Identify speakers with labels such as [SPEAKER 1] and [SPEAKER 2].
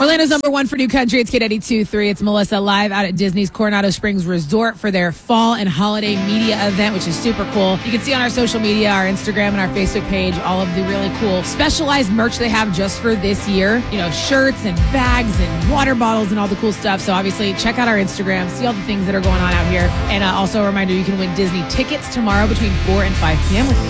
[SPEAKER 1] Orlando's number one for new country. It's K92.3. It's Melissa live out at Disney's Coronado Springs Resort for their fall and holiday media event, which is super cool. You can see on our social media, our Instagram and our Facebook page, all of the really cool specialized merch they have just for this year. You know, shirts and bags and water bottles and all the cool stuff. So obviously check out our Instagram, see all the things that are going on out here. And also a reminder, you can win Disney tickets tomorrow between 4 and 5 p.m. with me.